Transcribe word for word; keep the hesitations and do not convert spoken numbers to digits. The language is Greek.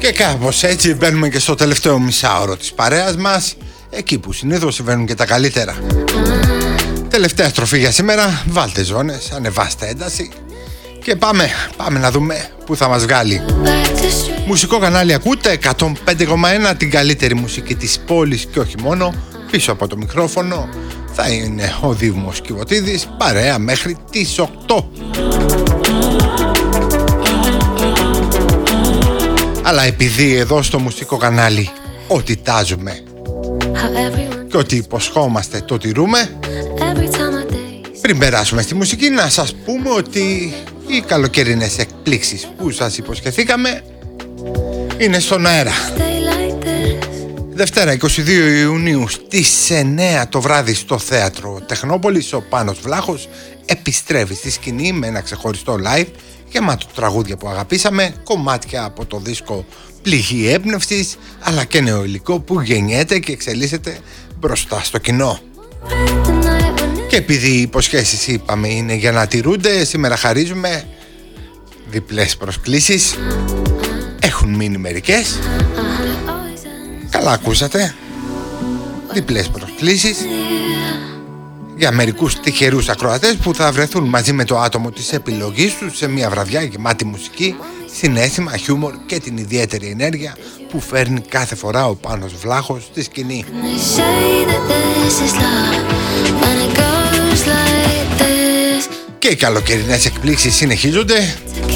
Και κάπως έτσι μπαίνουμε και στο τελευταίο μισάωρο της παρέας μας, εκεί που συνήθως συμβαίνουν και τα καλύτερα. Τελευταία στροφή για σήμερα, βάλτε ζώνες, ανεβάστε ένταση και πάμε, πάμε να δούμε πού θα μας βγάλει. Μουσικό κανάλι ακούτε, εκατόν πέντε κόμμα ένα, την καλύτερη μουσική της πόλης και όχι μόνο. Πίσω από το μικρόφωνο θα είναι ο Δήμος Κιβωτίδης, παρέα μέχρι τις οκτώ. Αλλά επειδή εδώ στο μουσικό κανάλι ό,τι τάζουμε και ό,τι υποσχόμαστε το τηρούμε, πριν περάσουμε στη μουσική να σας πούμε ότι οι καλοκαιρινές εκπλήξεις που σας υποσχεθήκαμε είναι στον αέρα. Δευτέρα είκοσι δύο Ιουνίου στις εννιά το βράδυ στο Θέατρο Τεχνόπολης ο Πάνος Βλάχος επιστρέφει στη σκηνή με ένα ξεχωριστό live γεμάτο τραγούδια που αγαπήσαμε, κομμάτια από το δίσκο Πληγή Έμπνευσης, αλλά και νέο υλικό που γεννιέται και εξελίσσεται μπροστά στο κοινό. Και επειδή οι υποσχέσεις είπαμε είναι για να τηρούνται, σήμερα χαρίζουμε διπλές προσκλήσεις. Έχουν μείνει μερικές. Καλά ακούσατε. Διπλές προσκλήσεις για μερικούς τυχερούς ακροατές που θα βρεθούν μαζί με το άτομο της επιλογής τους σε μια βραδιά γεμάτη μουσική, συναίσθημα, χιούμορ και την ιδιαίτερη ενέργεια που φέρνει κάθε φορά ο Πάνος Βλάχος στη σκηνή. Και οι καλοκαιρινές εκπλήξεις συνεχίζονται